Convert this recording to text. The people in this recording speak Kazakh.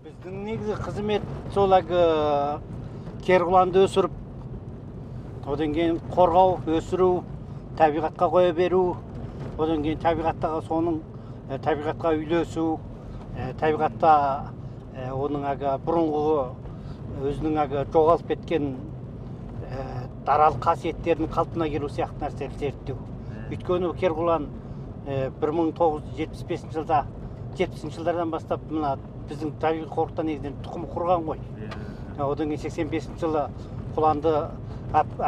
Біздің негізі қызмет сол керқұланды өсіріп, одан кейін қорғау, өсіру, табиғатқа қоя беру, одан кейін табиғатқа үйлесу, табиғатта оның бұрынғы өзінің жоғалып кеткен даралық қасиеттерінің қалпына келу сияқты нәрселерді зерттеу. Өйткені Керқұлан 1975 жылда 70 жылдардан бастап мына біздің табиғи қорықта негізінен тұқымы құрған ғой. Одан кейін 85 жылы құланды